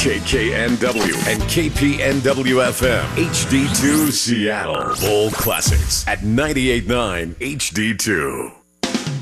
KKNW and KPNW FM, HD2 Seattle. Bowl Classics at 98.9 HD2.